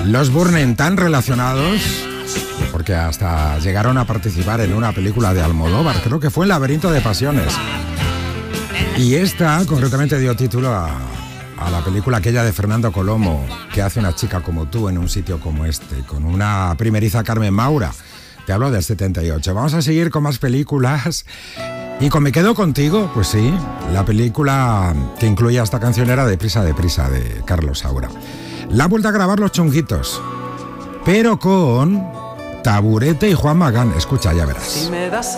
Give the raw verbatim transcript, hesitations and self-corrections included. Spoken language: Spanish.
Los Burning, tan relacionados, porque hasta llegaron a participar en una película de Almodóvar, creo que fue El laberinto de pasiones. Y esta concretamente dio título a, a la película aquella de Fernando Colomo, que hace una chica como tú en un sitio como este, con una primeriza Carmen Maura. Te hablo del setenta y ocho. Vamos a seguir con más películas. Y con Me quedo contigo, pues sí, la película que incluía esta canción era Deprisa, deprisa, de Carlos Saura. La han vuelto a grabar Los Chunguitos, pero con Taburete y Juan Magán. Escucha, ya verás. Si me das